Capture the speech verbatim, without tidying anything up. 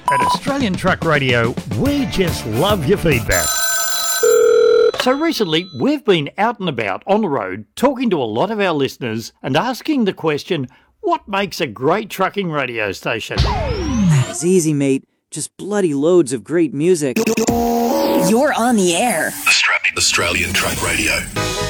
At Australian Truck Radio, we just love your feedback. So recently, we've been out and about on the road talking to a lot of our listeners and asking the question, what makes a great trucking radio station? That is easy, mate. Just bloody loads of great music. You're on the air. Australian Truck Radio.